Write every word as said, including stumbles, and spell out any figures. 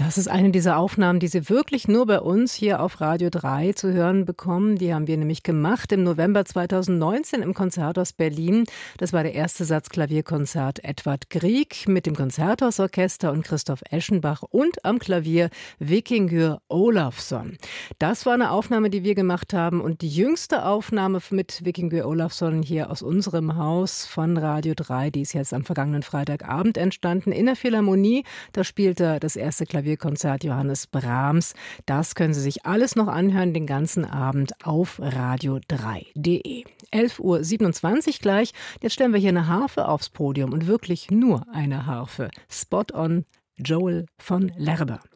Das ist eine dieser Aufnahmen, die Sie wirklich nur bei uns hier auf Radio drei zu hören bekommen. Die haben wir nämlich gemacht im November zweitausendneunzehn im Konzerthaus Berlin. Das war der erste Satz Klavierkonzert Edvard Grieg mit dem Konzerthausorchester und Christoph Eschenbach und am Klavier Vikingur Olafsson. Das war eine Aufnahme, die wir gemacht haben, und die jüngste Aufnahme mit Vikingur Olafsson hier aus unserem Haus von Radio drei, die ist jetzt am vergangenen Freitagabend entstanden in der Philharmonie. Da spielte das erste Klavierkonzert Johannes Brahms. Das können Sie sich alles noch anhören, den ganzen Abend auf radio drei punkt de. elf Uhr siebenundzwanzig gleich. Jetzt stellen wir hier eine Harfe aufs Podium und wirklich nur eine Harfe. Spot on, Joel von Lerber.